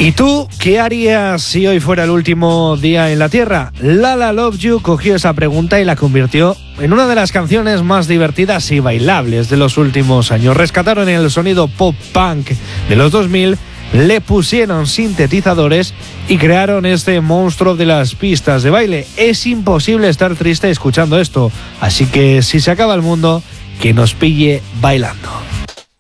¿Y tú qué harías si hoy fuera el último día en la Tierra? Lala Love You cogió esa pregunta y la convirtió en una de las canciones más divertidas y bailables de los últimos años. Rescataron el sonido pop-punk de los 2000, le pusieron sintetizadores y crearon este monstruo de las pistas de baile. Es imposible estar triste escuchando esto, así que si se acaba el mundo, que nos pille bailando.